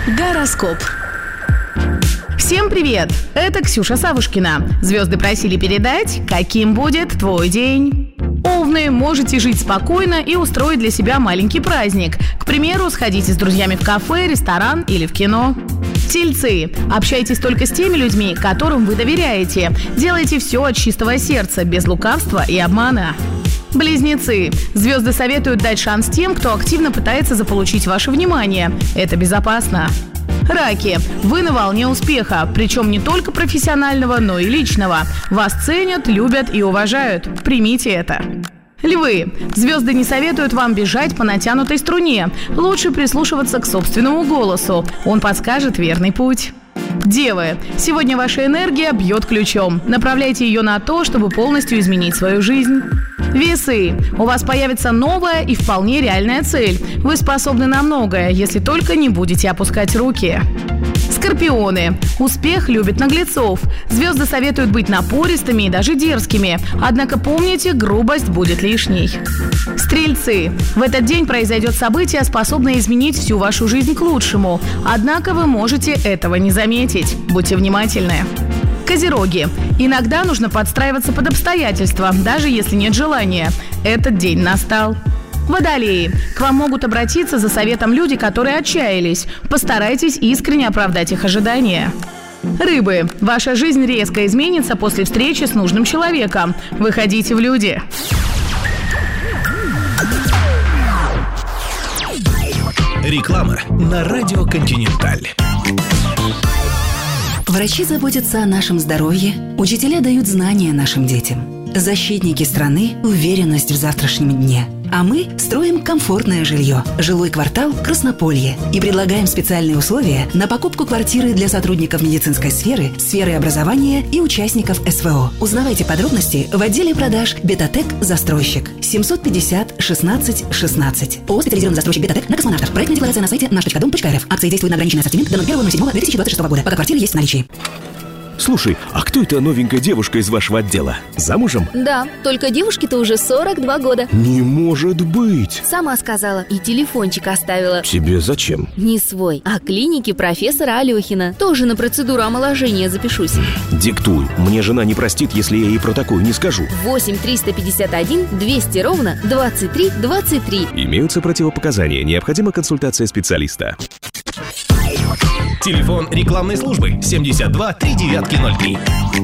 Гороскоп. Всем привет! Это Ксюша Савушкина. Звезды просили передать, каким будет твой день. Овны, можете жить спокойно и устроить для себя маленький праздник. К примеру, сходите с друзьями в кафе, ресторан или в кино. Тельцы. Общайтесь только с теми людьми, которым вы доверяете. Делайте все от чистого сердца, без лукавства и обмана. Близнецы. Звезды советуют дать шанс тем, кто активно пытается заполучить ваше внимание. Это безопасно. Раки. Вы на волне успеха, причем не только профессионального, но и личного. Вас ценят, любят и уважают. Примите это. Львы. Звезды не советуют вам бежать по натянутой струне. Лучше прислушиваться к собственному голосу. Он подскажет верный путь. Девы. Сегодня ваша энергия бьет ключом. Направляйте ее на то, чтобы полностью изменить свою жизнь. Весы. У вас появится новая и вполне реальная цель. Вы способны на многое, если только не будете опускать руки. Скорпионы. Успех любит наглецов. Звезды советуют быть напористыми и даже дерзкими. Однако помните, грубость будет лишней. Стрельцы. В этот день произойдет событие, способное изменить всю вашу жизнь к лучшему. Однако вы можете этого не заметить. Будьте внимательны. Козероги. Иногда нужно подстраиваться под обстоятельства, даже если нет желания. Этот день настал. Водолеи. К вам могут обратиться за советом люди, которые отчаялись. Постарайтесь искренне оправдать их ожидания. Рыбы. Ваша жизнь резко изменится после встречи с нужным человеком. Выходите в люди. Реклама на радио «Континенталь». Врачи заботятся о нашем здоровье, учителя дают знания нашим детям. Защитники страны – уверенность в завтрашнем дне. А мы строим комфортное жилье. Жилой квартал «Краснополье». И предлагаем специальные условия на покупку квартиры для сотрудников медицинской сферы, сферы образования и участников СВО. Узнавайте подробности в отделе продаж «Бетатек Застройщик». 750 16 16. ООО «Специализированный застройщик Бетатек» на Космонавтов. Проектная декларация на сайте наш.дом.рф. Акции действуют на ограниченный ассортимент до 01.07.2026 года. Пока квартиры есть в наличии. Слушай, а кто эта новенькая девушка из вашего отдела? Замужем? Да, только девушке-то уже 42 года. Не может быть! Сама сказала и телефончик оставила. Тебе зачем? Не свой, а клинике профессора Алехина. Тоже на процедуру омоложения запишусь. Диктуй. Мне жена не простит, если я ей про такую не скажу. 8 351 200 ровно 23 23. Имеются противопоказания. Необходима консультация специалиста. Телефон рекламной службы 72 3903.